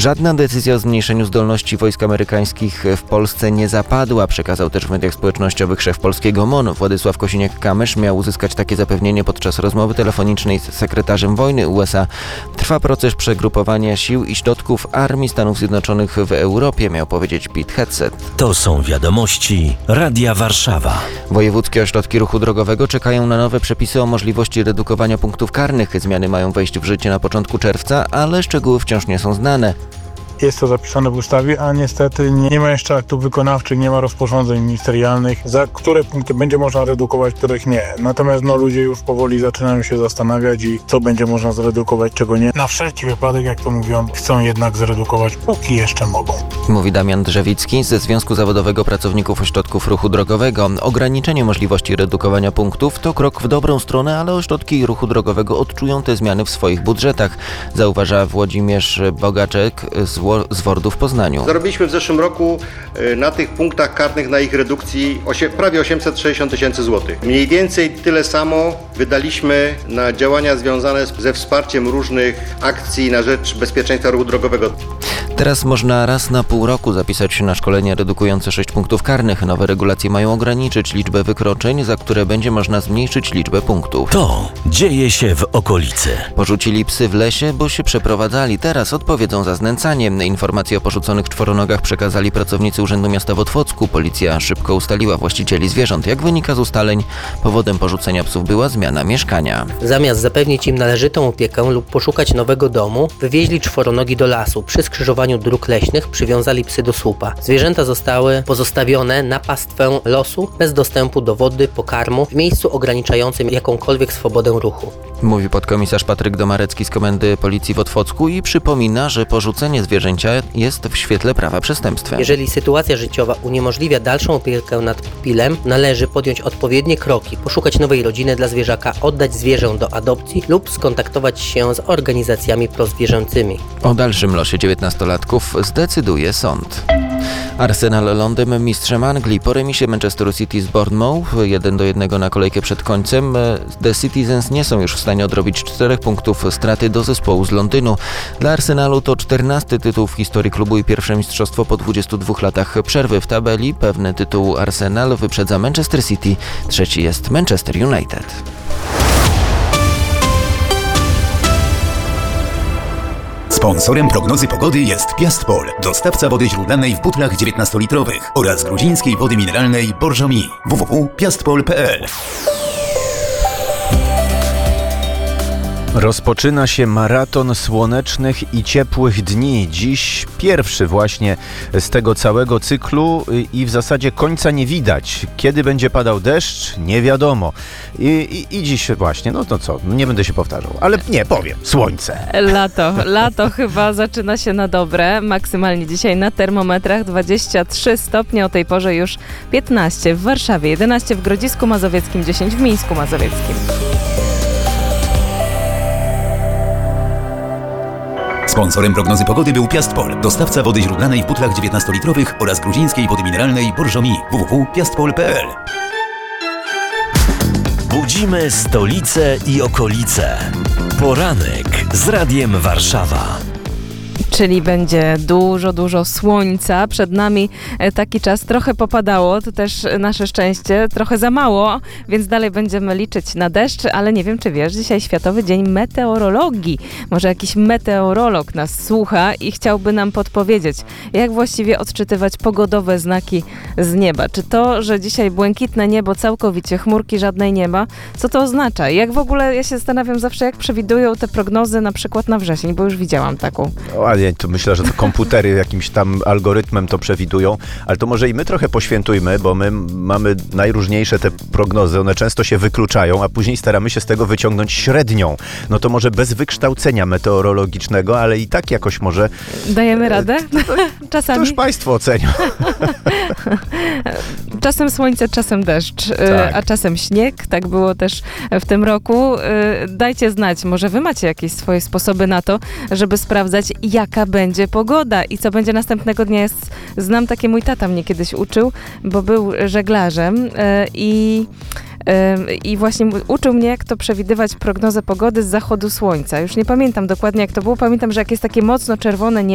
Żadna decyzja o zmniejszeniu zdolności wojsk amerykańskich w Polsce nie zapadła, przekazał też w mediach społecznościowych szef polskiego MON. Władysław Kosiniak-Kamysz miał uzyskać takie zapewnienie podczas rozmowy telefonicznej z sekretarzem wojny USA. Trwa proces przegrupowania sił i środków Armii Stanów Zjednoczonych w Europie, miał powiedzieć Pete Hegseth. To są wiadomości Radia Warszawa. Wojewódzkie ośrodki ruchu drogowego czekają na nowe przepisy o możliwości redukowania punktów karnych. Zmiany mają wejść w życie na początku czerwca, ale szczegóły wciąż nie są znane. Jest to zapisane w ustawie, a niestety nie ma jeszcze aktów wykonawczych, nie ma rozporządzeń ministerialnych, za które punkty będzie można redukować, których nie. Natomiast ludzie już powoli zaczynają się zastanawiać i co będzie można zredukować, czego nie. Na wszelki wypadek, jak to mówią, chcą jednak zredukować, póki jeszcze mogą. Mówi Damian Drzewicki ze Związku Zawodowego Pracowników Ośrodków Ruchu Drogowego. Ograniczenie możliwości redukowania punktów to krok w dobrą stronę, ale ośrodki ruchu drogowego odczują te zmiany w swoich budżetach, zauważa Włodzimierz Bogaczek z WORD-u w Poznaniu. Zarobiliśmy w zeszłym roku na tych punktach karnych, na ich redukcji prawie 860 tysięcy złotych. Mniej więcej tyle samo wydaliśmy na działania związane ze wsparciem różnych akcji na rzecz bezpieczeństwa ruchu drogowego. Teraz można raz na pół roku zapisać się na szkolenie redukujące 6 punktów karnych. Nowe regulacje mają ograniczyć liczbę wykroczeń, za które będzie można zmniejszyć liczbę punktów. To dzieje się w okolicy. Porzucili psy w lesie, bo się przeprowadzali. Teraz odpowiedzą za znęcanie. Informacje o porzuconych czworonogach przekazali pracownicy Urzędu Miasta w Otwocku. Policja szybko ustaliła właścicieli zwierząt. Jak wynika z ustaleń, powodem porzucenia psów była zmiana mieszkania. Zamiast zapewnić im należytą opiekę lub poszukać nowego domu, wywieźli czworonogi do lasu. Przy skrzyżowaniu dróg leśnych przywiązali psy do słupa. Zwierzęta zostały pozostawione na pastwę losu, bez dostępu do wody, pokarmu, w miejscu ograniczającym jakąkolwiek swobodę ruchu. Mówi podkomisarz Patryk Domarecki z Komendy Policji w Otwocku i przypomina, że porzucenie zwierzęcia jest w świetle prawa przestępstwem. Jeżeli sytuacja życiowa uniemożliwia dalszą opiekę nad pupilem, należy podjąć odpowiednie kroki, poszukać nowej rodziny dla zwierzaka, oddać zwierzę do adopcji lub skontaktować się z organizacjami prozwierzęcymi. O dalszym losie 19-latków zdecyduje sąd. Arsenal Londyn mistrzem Anglii po remisie Manchesteru City z Bournemouth 1-1 na kolejkę przed końcem. The Citizens nie są już w stanie odrobić 4 punktów straty do zespołu z Londynu. Dla Arsenalu to 14 tytuł w historii klubu i pierwsze mistrzostwo po 22 latach przerwy w tabeli. Pewny tytuł Arsenal wyprzedza Manchester City, trzeci jest Manchester United. Sponsorem prognozy pogody jest Piastpol, dostawca wody źródlanej w butlach 19-litrowych oraz gruzińskiej wody mineralnej Borżomi. www.piastpol.pl. Rozpoczyna się maraton słonecznych i ciepłych dni. Dziś pierwszy właśnie z tego całego cyklu i w zasadzie końca nie widać. Kiedy będzie padał deszcz, nie wiadomo. I dziś właśnie, no to co, nie będę się powtarzał, ale nie, powiem, słońce. Lato chyba zaczyna się na dobre. Maksymalnie dzisiaj na termometrach 23 stopnie, o tej porze już 15 w Warszawie, 11 w Grodzisku Mazowieckim, 10 w Mińsku Mazowieckim. Sponsorem prognozy pogody był Piastpol, dostawca wody źródlanej w butlach 19-litrowych oraz gruzińskiej wody mineralnej Borżomi. www.piastpol.pl. Budzimy stolicę i okolice. Poranek z Radiem Warszawa. Czyli będzie dużo słońca. Przed nami taki czas, trochę popadało, to też nasze szczęście, trochę za mało, więc dalej będziemy liczyć na deszcz, ale nie wiem, czy wiesz, dzisiaj Światowy Dzień Meteorologii. Może jakiś meteorolog nas słucha i chciałby nam podpowiedzieć, jak właściwie odczytywać pogodowe znaki z nieba. Czy to, że dzisiaj błękitne niebo, całkowicie chmurki żadnej nie ma, co to oznacza? Jak w ogóle, ja się zastanawiam zawsze, jak przewidują te prognozy na przykład na wrzesień, bo już widziałam taką. To myślę, że to komputery jakimś tam algorytmem to przewidują, ale to może i my trochę poświętujmy, bo my mamy najróżniejsze te prognozy, one często się wykluczają, a później staramy się z tego wyciągnąć średnią. No to może bez wykształcenia meteorologicznego, ale i tak jakoś może... Dajemy radę? Czasami. To już państwo ocenią. Czasem słońce, czasem deszcz, tak. A czasem śnieg. Tak było też w tym roku. Dajcie znać, może wy macie jakieś swoje sposoby na to, żeby sprawdzać, jaka będzie pogoda i co będzie następnego dnia. Znam takie, mój tata mnie kiedyś uczył, bo był żeglarzem i właśnie uczył mnie, jak to przewidywać prognozę pogody z zachodu słońca. Już nie pamiętam dokładnie, jak to było. Pamiętam, że jak jest takie mocno czerwone niebo,